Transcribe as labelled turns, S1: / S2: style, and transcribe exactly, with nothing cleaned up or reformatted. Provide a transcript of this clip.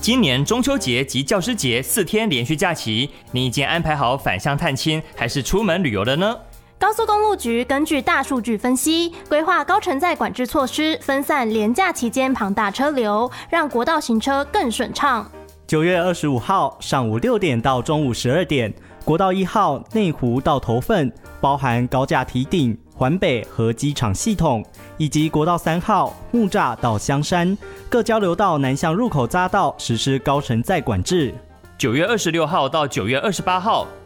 S1: 今年中秋节及教师节四天连续假期，你已经安排好返乡探亲还是出门旅游了呢？
S2: 高速公路局根据大数据分析，规划高承载管制措施，分散连假期间庞大车流，让国道行车更顺畅。
S3: 九月二十五号上午六点到中午十二点，国道一号内湖到头份，包含高架堤顶、环北和机场系统，以及国道三号木栅到香山各交流道南向入口匝道实施高承载管制。
S1: 九月二十六号到九月二十八号，